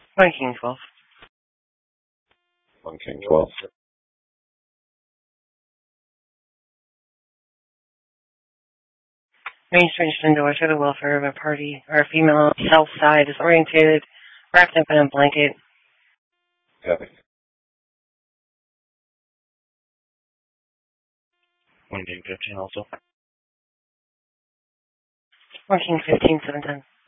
One King 12. 1 King 12. Main Street indoors for the welfare of a party. Our female south side is orientated, wrapped up in a blanket. Copy. 1 King 15 also. 1 King 15, 710.